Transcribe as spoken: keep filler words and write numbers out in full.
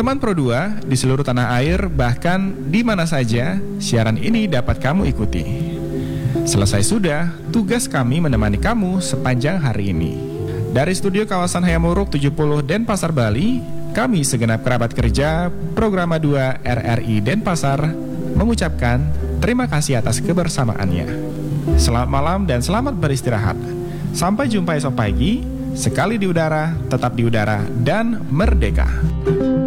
Teman Pro dua di seluruh tanah air, bahkan di mana saja, siaran ini dapat kamu ikuti. Selesai sudah, tugas kami menemani kamu sepanjang hari ini. Dari studio kawasan Hayamuruk tujuh puluh Denpasar, Bali, kami segenap kerabat kerja Programa dua R R I Denpasar mengucapkan terima kasih atas kebersamaannya. Selamat malam dan selamat beristirahat. Sampai jumpa esok pagi. Sekali di udara, tetap di udara, dan merdeka.